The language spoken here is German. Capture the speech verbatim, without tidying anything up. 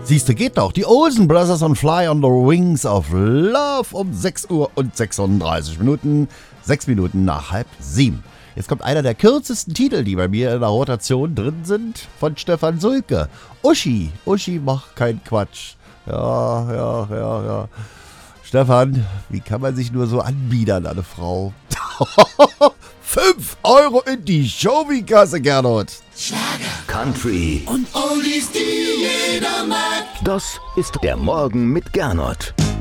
Siehste, geht doch. Die Olsen Brothers on Fly on the Wings of Love um sechs Uhr und sechsunddreißig Minuten. Sechs Minuten nach halb sieben. Jetzt kommt einer der kürzesten Titel, die bei mir in der Rotation drin sind, von Stefan Sulke. Uschi. Uschi, mach keinen Quatsch. Ja, ja, ja, ja. Stefan, wie kann man sich nur so anbiedern, eine Frau? Fünf Euro in die Showbie-Kasse, Gernot. Schlager, Country und Oldies, die jeder mag. Das ist der Morgen mit Gernot.